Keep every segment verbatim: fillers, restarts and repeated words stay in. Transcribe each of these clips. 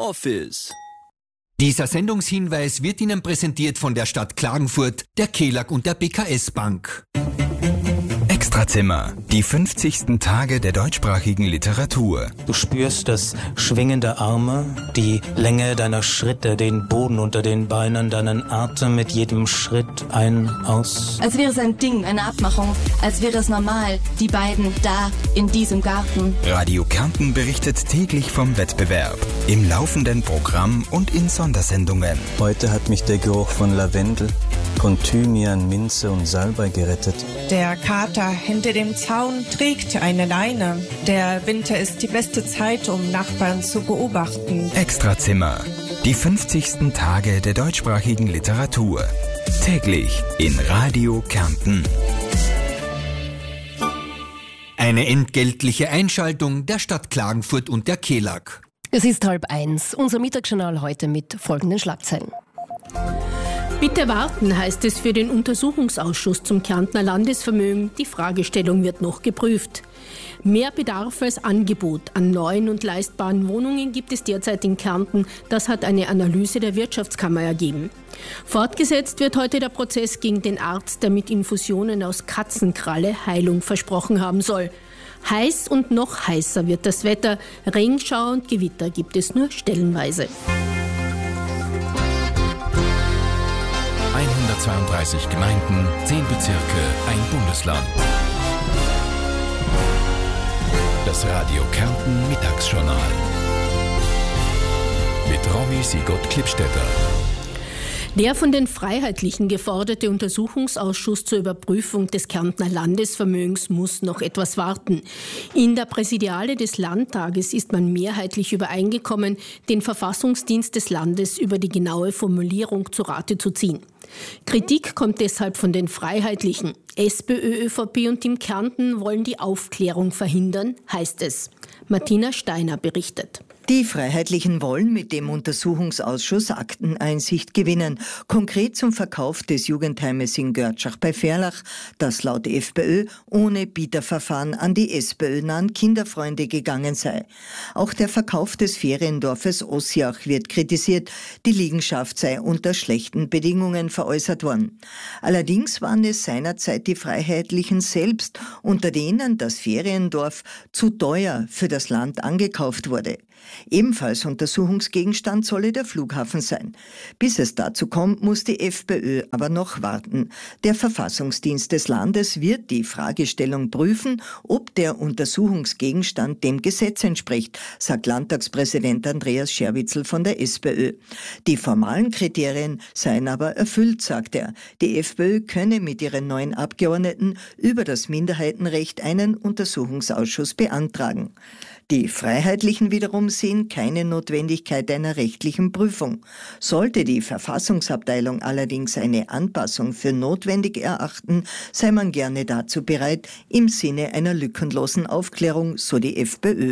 Homeoffice. Dieser Sendungshinweis wird Ihnen präsentiert von der Stadt Klagenfurt, der KELAG und der B K S Bank. Extrazimmer, die fünfzigsten Tage der deutschsprachigen Literatur. Du spürst das Schwingen der Arme, die Länge deiner Schritte, den Boden unter den Beinen, deinen Atem mit jedem Schritt ein, aus. Als wäre es ein Ding, eine Abmachung, als wäre es normal, die beiden da in diesem Garten. Radio Kärnten berichtet täglich vom Wettbewerb, im laufenden Programm und in Sondersendungen. Heute hat mich der Geruch von Lavendel, von Thymian, Minze und Salbei gerettet. Der Kater hinter dem Zaun trägt eine Leine. Der Winter ist die beste Zeit, um Nachbarn zu beobachten. Extrazimmer, die fünfzigsten Tage der deutschsprachigen Literatur. Täglich in Radio Kärnten. Eine entgeltliche Einschaltung der Stadt Klagenfurt und der KELAG. Es ist halb eins. Unser Mittagsjournal heute mit folgenden Schlagzeilen. Bitte warten, heißt es für den Untersuchungsausschuss zum Kärntner Landesvermögen. Die Fragestellung wird noch geprüft. Mehr Bedarf als Angebot an neuen und leistbaren Wohnungen gibt es derzeit in Kärnten. Das hat eine Analyse der Wirtschaftskammer ergeben. Fortgesetzt wird heute der Prozess gegen den Arzt, der mit Infusionen aus Katzenkralle Heilung versprochen haben soll. Heiß und noch heißer wird das Wetter. Regenschauer und Gewitter gibt es nur stellenweise. hundertzweiunddreißig Gemeinden, zehn Bezirke, ein Bundesland. Das Radio Kärnten Mittagsjournal. Mit Romy Sigurd-Klippstädter. Der von den Freiheitlichen geforderte Untersuchungsausschuss zur Überprüfung des Kärntner Landesvermögens muss noch etwas warten. In der Präsidiale des Landtages ist man mehrheitlich übereingekommen, den Verfassungsdienst des Landes über die genaue Formulierung zu Rate zu ziehen. Kritik kommt deshalb von den Freiheitlichen. SPÖ, ÖVP und Team Kärnten wollen die Aufklärung verhindern, heißt es. Martina Steiner berichtet. Die Freiheitlichen wollen mit dem Untersuchungsausschuss Akteneinsicht gewinnen, konkret zum Verkauf des Jugendheimes in Görtschach bei Verlach, das laut FPÖ ohne Bieterverfahren an die SPÖ-nahen Kinderfreunde gegangen sei. Auch der Verkauf des Feriendorfes Ossiach wird kritisiert, die Liegenschaft sei unter schlechten Bedingungen veräußert worden. Allerdings waren es seinerzeit die Freiheitlichen selbst, unter denen das Feriendorf zu teuer für das Land angekauft wurde. Ebenfalls Untersuchungsgegenstand solle der Flughafen sein. Bis es dazu kommt, muss die FPÖ aber noch warten. Der Verfassungsdienst des Landes wird die Fragestellung prüfen, ob der Untersuchungsgegenstand dem Gesetz entspricht, sagt Landtagspräsident Andreas Scherwitzel von der SPÖ. Die formalen Kriterien seien aber erfüllt, sagt er. Die FPÖ könne mit ihren neuen Abgeordneten über das Minderheitenrecht einen Untersuchungsausschuss beantragen. Die Freiheitlichen wiederum sehen keine Notwendigkeit einer rechtlichen Prüfung. Sollte die Verfassungsabteilung allerdings eine Anpassung für notwendig erachten, sei man gerne dazu bereit, im Sinne einer lückenlosen Aufklärung, so die FPÖ.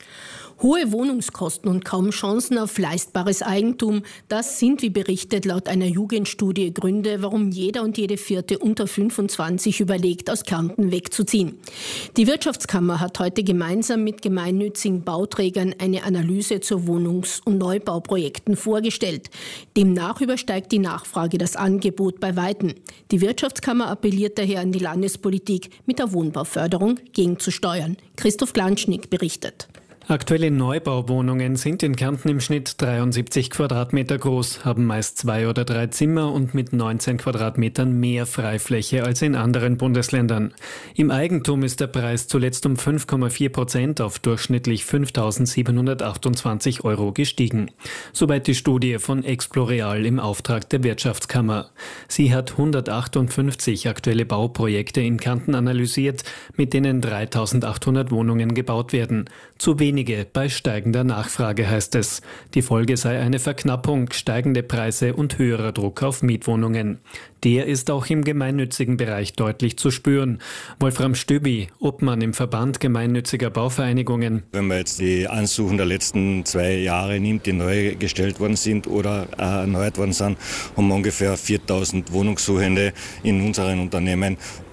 Hohe Wohnungskosten und kaum Chancen auf leistbares Eigentum, das sind, wie berichtet, laut einer Jugendstudie Gründe, warum jeder und jede Vierte unter fünfundzwanzig überlegt, aus Kärnten wegzuziehen. Die Wirtschaftskammer hat heute gemeinsam mit gemeinnützigen Bauträgern eine Analyse zu Wohnungs- und Neubauprojekten vorgestellt. Demnach übersteigt die Nachfrage das Angebot bei Weitem. Die Wirtschaftskammer appelliert daher an die Landespolitik, mit der Wohnbauförderung gegenzusteuern. Christoph Glanschnick berichtet. Aktuelle Neubauwohnungen sind in Kärnten im Schnitt dreiundsiebzig Quadratmeter groß, haben meist zwei oder drei Zimmer und mit neunzehn Quadratmetern mehr Freifläche als in anderen Bundesländern. Im Eigentum ist der Preis zuletzt um fünf Komma vier Prozent auf durchschnittlich fünftausendsiebenhundertachtundzwanzig Euro gestiegen. Soweit die Studie von Exploreal im Auftrag der Wirtschaftskammer. Sie hat hundertachtundfünfzig aktuelle Bauprojekte in Kärnten analysiert, mit denen dreitausendachthundert Wohnungen gebaut werden. Zu wenige bei steigender Nachfrage, heißt es. Die Folge sei eine Verknappung, steigende Preise und höherer Druck auf Mietwohnungen. Der ist auch im gemeinnützigen Bereich deutlich zu spüren. Wolfram Stöbi, Obmann im Verband gemeinnütziger Bauvereinigungen. Wenn man jetzt die Ansuchen der letzten zwei Jahre nimmt, die neu gestellt worden sind oder erneuert worden sind, haben wir ungefähr viertausend Wohnungssuchende in unseren Unternehmen.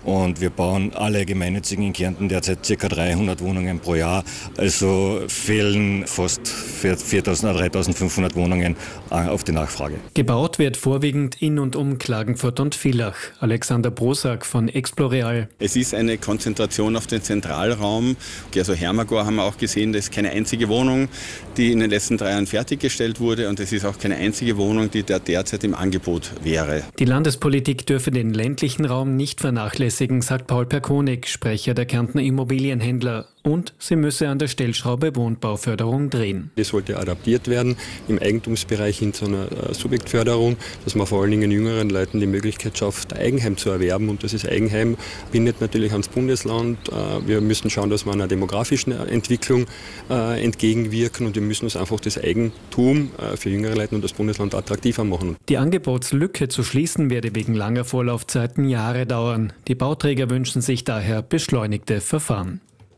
und wir bauen alle Gemeinnützigen in Kärnten derzeit ca. dreihundert Wohnungen pro Jahr. Also fehlen fast viertausend oder dreitausendfünfhundert Wohnungen auf die Nachfrage. Gebaut wird vorwiegend in und um Klagenfurt und Villach. Alexander Brosak von Exploreal. Es ist eine Konzentration auf den Zentralraum. Also Hermagor haben wir auch gesehen, das ist keine einzige Wohnung, die in den letzten drei Jahren fertiggestellt wurde, und es ist auch keine einzige Wohnung, die da derzeit im Angebot wäre. Die Landespolitik dürfe den ländlichen Raum nicht vernachlässigen, sagt Paul Perkonig, Sprecher der Kärntner Immobilienhändler. Und sie müsse an der Stellschraube Wohnbauförderung drehen. Das sollte adaptiert werden im Eigentumsbereich hin zu einer äh, Subjektförderung, dass man vor allen Dingen jüngeren Leuten die Möglichkeit schafft, Eigenheim zu erwerben. Und das ist Eigenheim bindet natürlich ans Bundesland. Äh, wir müssen schauen, dass wir einer demografischen Entwicklung äh, entgegenwirken, und wir müssen uns einfach das Eigentum äh, für jüngere Leute und das Bundesland attraktiver machen. Die Angebotslücke zu schließen werde wegen langer Vorlaufzeiten Jahre dauern. Die Bauträger wünschen sich daher beschleunigte Verfahren.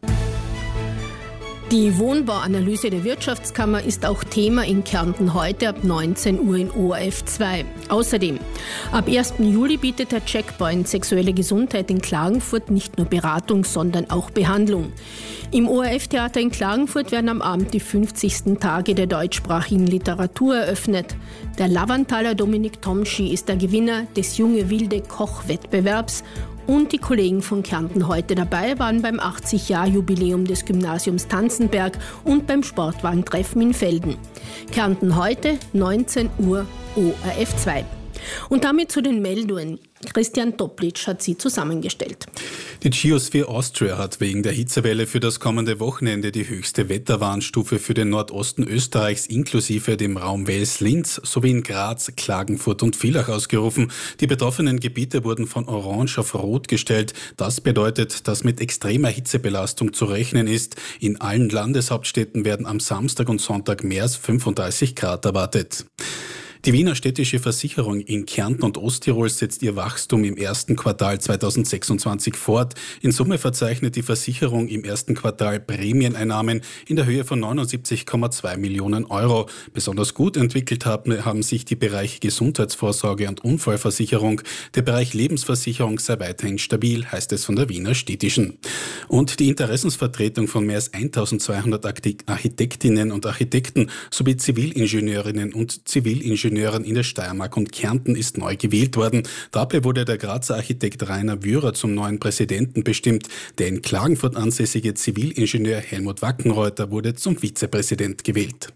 Die Wohnbauanalyse der Wirtschaftskammer ist auch Thema in Kärnten heute ab neunzehn Uhr in O R F zwei. Außerdem, ab ersten Juli bietet der Checkpoint Sexuelle Gesundheit in Klagenfurt nicht nur Beratung, sondern auch Behandlung. Im O R F-Theater in Klagenfurt werden am Abend die fünfzigsten Tage der deutschsprachigen Literatur eröffnet. Der Lavantaler Dominik Tomschi ist der Gewinner des Junge Wilde Koch-Wettbewerbs. Und die Kollegen von Kärnten heute dabei waren beim achtzig-Jahr-Jubiläum des Gymnasiums Tanzenberg und beim Sportwagentreffen in Velden. Kärnten heute, neunzehn Uhr, O R F zwei. Und damit zu den Meldungen. Christian Toplitsch hat sie zusammengestellt. Die Geosphere Austria hat wegen der Hitzewelle für das kommende Wochenende die höchste Wetterwarnstufe für den Nordosten Österreichs inklusive dem Raum Wels-Linz sowie in Graz, Klagenfurt und Villach ausgerufen. Die betroffenen Gebiete wurden von Orange auf Rot gestellt. Das bedeutet, dass mit extremer Hitzebelastung zu rechnen ist. In allen Landeshauptstädten werden am Samstag und Sonntag mehr als fünfunddreißig Grad erwartet. Die Wiener Städtische Versicherung in Kärnten und Osttirol setzt ihr Wachstum im ersten Quartal zweitausendsechsundzwanzig fort. In Summe verzeichnet die Versicherung im ersten Quartal Prämieneinnahmen in der Höhe von neunundsiebzig Komma zwei Millionen Euro. Besonders gut entwickelt haben, haben sich die Bereiche Gesundheitsvorsorge und Unfallversicherung. Der Bereich Lebensversicherung sei weiterhin stabil, heißt es von der Wiener Städtischen. Und die Interessensvertretung von mehr als eintausendzweihundert Architektinnen und Architekten sowie Zivilingenieurinnen und Zivilingenieuren in der Steiermark und Kärnten ist neu gewählt worden. Dabei wurde der Grazer Architekt Rainer Wührer zum neuen Präsidenten bestimmt. Der in Klagenfurt ansässige Zivilingenieur Helmut Wackenreuter wurde zum Vizepräsident gewählt.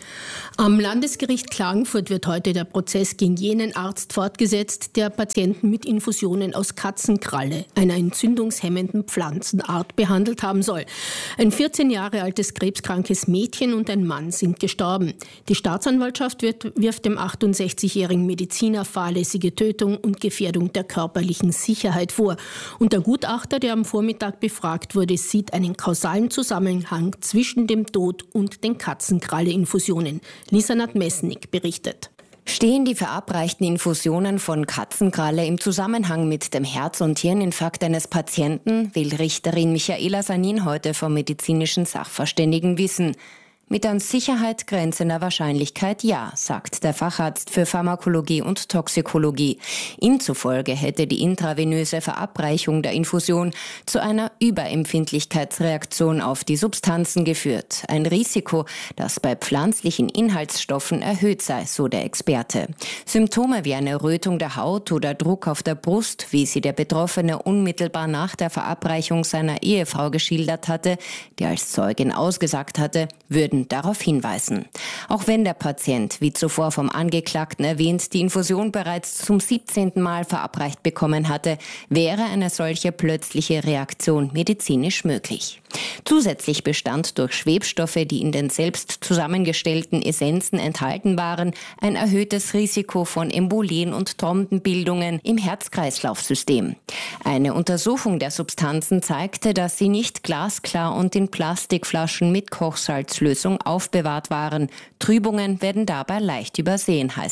Am Landesgericht Klagenfurt wird heute der Prozess gegen jenen Arzt fortgesetzt, der Patienten mit Infusionen aus Katzenkralle, einer entzündungshemmenden Pflanzenart, behandelt haben soll. Ein vierzehn Jahre altes krebskrankes Mädchen und ein Mann sind gestorben. Die Staatsanwaltschaft wird, wirft dem achtundsechzigjährigen Mediziner fahrlässige Tötung und Gefährdung der körperlichen Sicherheit vor. Und der Gutachter, der am Vormittag befragt wurde, sieht einen kausalen Zusammenhang zwischen dem Tod und den Katzenkralle-Infusionen. Lisa Nadmesnik berichtet. Stehen die verabreichten Infusionen von Katzenkralle im Zusammenhang mit dem Herz- und Hirninfarkt eines Patienten, will Richterin Michaela Sanin heute vom medizinischen Sachverständigen wissen. Mit an Sicherheit grenzender Wahrscheinlichkeit ja, sagt der Facharzt für Pharmakologie und Toxikologie. Ihm zufolge hätte die intravenöse Verabreichung der Infusion zu einer Überempfindlichkeitsreaktion auf die Substanzen geführt. Ein Risiko, das bei pflanzlichen Inhaltsstoffen erhöht sei, so der Experte. Symptome wie eine Rötung der Haut oder Druck auf der Brust, wie sie der Betroffene unmittelbar nach der Verabreichung seiner Ehefrau geschildert hatte, die als Zeugin ausgesagt hatte, würden darauf hinweisen. Auch wenn der Patient, wie zuvor vom Angeklagten erwähnt, die Infusion bereits zum siebzehnten Mal verabreicht bekommen hatte, wäre eine solche plötzliche Reaktion medizinisch möglich. Zusätzlich bestand durch Schwebstoffe, die in den selbst zusammengestellten Essenzen enthalten waren, ein erhöhtes Risiko von Embolien und Thrombenbildungen im Herz-Kreislauf-System. Eine Untersuchung der Substanzen zeigte, dass sie nicht glasklar und in Plastikflaschen mit Kochsalzlösung aufbewahrt waren. Trübungen werden dabei leicht übersehen, heißt es.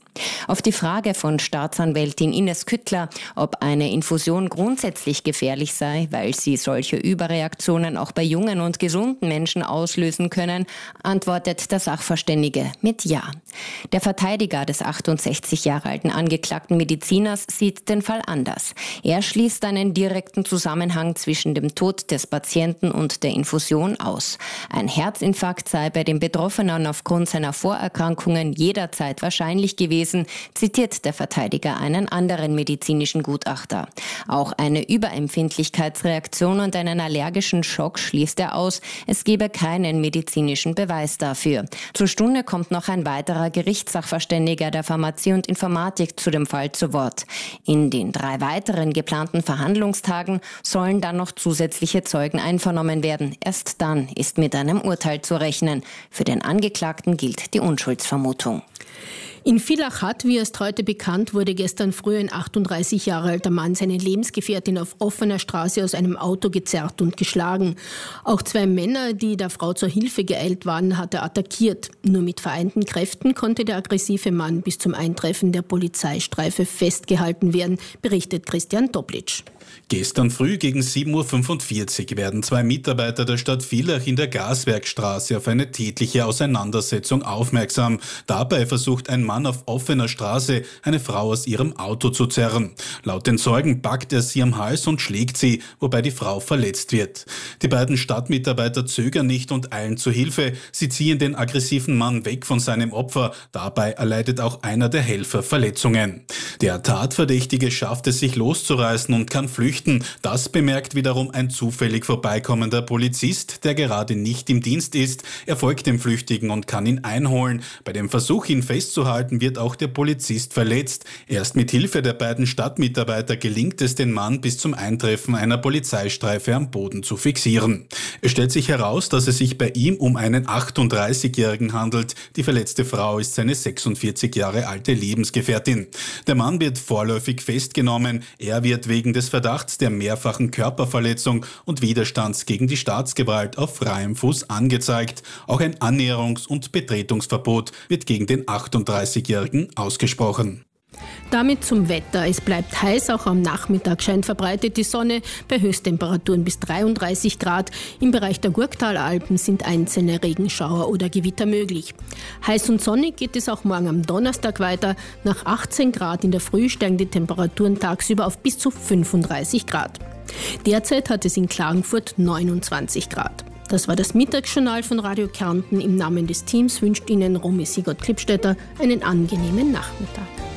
Auf die Frage von Staatsanwältin Ines Küttler, ob eine Infusion grundsätzlich gefährlich sei, weil sie solche Überreaktionen auch bei jungen und gesunden Menschen auslösen können, antwortet der Sachverständige mit Ja. Der Verteidiger des achtundsechzig Jahre alten angeklagten Mediziners sieht den Fall anders. Er schließt einen direkten Zusammenhang zwischen dem Tod des Patienten und der Infusion aus. Ein Herzinfarkt sei bei dem Betroffenen aufgrund seiner Vorerkrankungen jederzeit wahrscheinlich gewesen, zitiert der Verteidiger einen anderen medizinischen Gutachter. Auch eine Überempfindlichkeitsreaktion und einen allergischen Schock schließt er aus. Es gebe keinen medizinischen Beweis dafür. Zur Stunde kommt noch ein weiterer Gerichtssachverständiger der Pharmazie und Informatik zu dem Fall zu Wort. In den drei weiteren geplanten Verhandlungstagen sollen dann noch zusätzliche Zeugen einvernommen werden. Erst dann ist mit einem Urteil zu rechnen. Für den Angeklagten gilt die Unschuldsvermutung. In Villach hat, wie erst heute bekannt wurde, gestern früh ein achtunddreißig Jahre alter Mann seine Lebensgefährtin auf offener Straße aus einem Auto gezerrt und geschlagen. Auch zwei Männer, die der Frau zur Hilfe geeilt waren, hat er attackiert. Nur mit vereinten Kräften konnte der aggressive Mann bis zum Eintreffen der Polizeistreife festgehalten werden, berichtet Christian Toplitsch. Gestern früh gegen sieben Uhr fünfundvierzig werden zwei Mitarbeiter der Stadt Villach in der Gaswerkstraße auf eine tätliche Auseinandersetzung aufmerksam. Dabei versucht ein Mann auf offener Straße eine Frau aus ihrem Auto zu zerren. Laut den Zeugen packt er sie am Hals und schlägt sie, wobei die Frau verletzt wird. Die beiden Stadtmitarbeiter zögern nicht und eilen zu Hilfe. Sie ziehen den aggressiven Mann weg von seinem Opfer. Dabei erleidet auch einer der Helfer Verletzungen. Der Tatverdächtige schafft es, sich loszureißen und kann flüchten. Das bemerkt wiederum ein zufällig vorbeikommender Polizist, der gerade nicht im Dienst ist. Er folgt dem Flüchtigen und kann ihn einholen. Bei dem Versuch, ihn festzuhalten, wird auch der Polizist verletzt. Erst mit Hilfe der beiden Stadtmitarbeiter gelingt es, den Mann bis zum Eintreffen einer Polizeistreife am Boden zu fixieren. Es stellt sich heraus, dass es sich bei ihm um einen achtunddreißigjährigen handelt. Die verletzte Frau ist seine sechsundvierzig Jahre alte Lebensgefährtin. Der Mann wird vorläufig festgenommen. Er wird wegen des Verdachts der mehrfachen Körperverletzung und Widerstands gegen die Staatsgewalt auf freiem Fuß angezeigt. Auch ein Annäherungs- und Betretungsverbot wird gegen den achtunddreißigjährigen ausgesprochen. Damit zum Wetter. Es bleibt heiß, auch am Nachmittag scheint verbreitet die Sonne bei Höchsttemperaturen bis dreiunddreißig Grad. Im Bereich der Gurktalalpen sind einzelne Regenschauer oder Gewitter möglich. Heiß und sonnig geht es auch morgen am Donnerstag weiter. Nach achtzehn Grad in der Früh steigen die Temperaturen tagsüber auf bis zu fünfunddreißig Grad. Derzeit hat es in Klagenfurt neunundzwanzig Grad. Das war das Mittagsjournal von Radio Kärnten. Im Namen des Teams wünscht Ihnen Romy Sigurd-Klippstätter einen angenehmen Nachmittag.